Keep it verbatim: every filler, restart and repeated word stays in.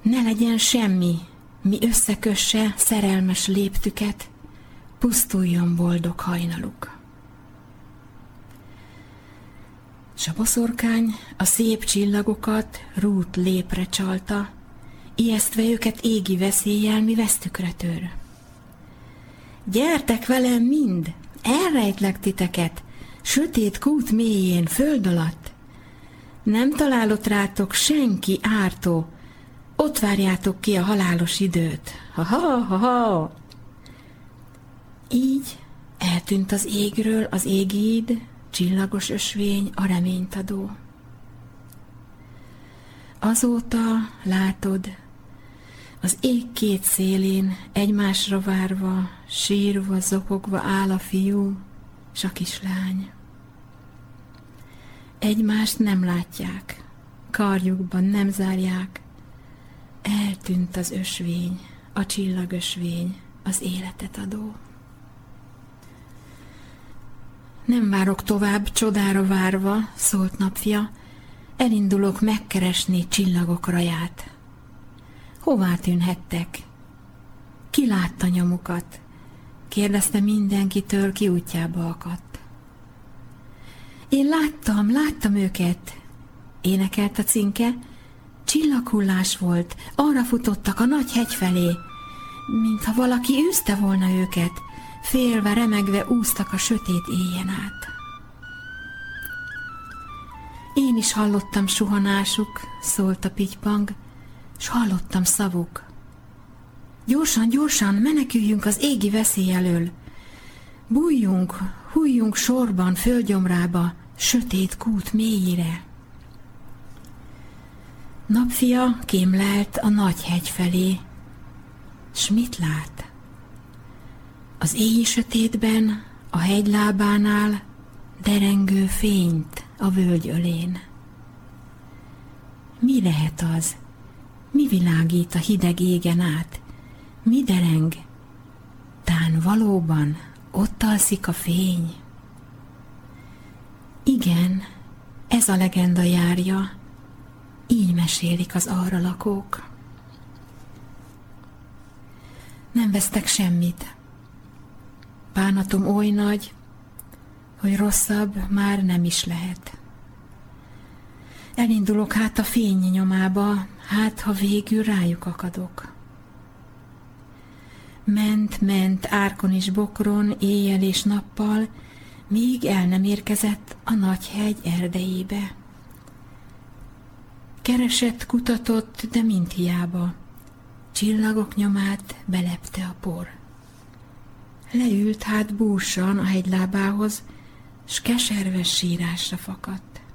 Ne legyen semmi, mi összekösse szerelmes léptüket, pusztuljon boldog hajnaluk. S a boszorkány a szép csillagokat rút lépre csalta, ijesztve őket égi veszéllyel, mi vesztükre tör. Gyertek velem mind, elrejtlek titeket, sötét kút mélyén, föld alatt. Nem találott rátok senki ártó, ott várjátok ki a halálos időt. Ha-ha, ha-ha! Így eltűnt az égről az égíd, csillagos ösvény, a reményt adó. Azóta látod, az ég két szélén egymásra várva, sírva, zokogva áll a fiú s a kislány. Egymást nem látják, karjukban nem zárják, eltűnt az ösvény, a csillagösvény, az életet adó. Nem várok tovább, csodára várva, szólt napfia, elindulok megkeresni csillagok raját. Hová tűnhettek? Ki látta nyomukat? Kérdezte mindenkitől, ki útjába akadt. Én láttam, láttam őket, énekelt a cinke, csillaghullás volt, arra futottak a nagy hegy felé, mintha valaki űzte volna őket, félve, remegve úsztak a sötét éjjen át. Én is hallottam suhanásuk, szólt a pitypang, s hallottam szavuk. Gyorsan, gyorsan, meneküljünk az égi veszély elől. Bújjunk, hújjunk sorban földgyomrába, sötét kút mélyére. Napfia kémlelt a nagy hegy felé, s mit lát? Az éjjel sötétben, a hegy lábánál derengő fényt a völgy ölén. Mi lehet az? Mi világít a hideg égen át? Mi dereng? Tán valóban ott alszik a fény? Igen, ez a legenda járja, így mesélik az arra lakók. Nem vesztek semmit. Bánatom oly nagy, hogy rosszabb már nem is lehet. Elindulok hát a fény nyomába, hát ha végül rájuk akadok. Ment, ment árkon és bokron, éjjel és nappal, míg el nem érkezett a nagy hegy erdejébe. Keresett, kutatott, de mind hiába, csillagok nyomát belepte a por. Leült hát búsan a hegylábához, s keserves sírásra fakadt.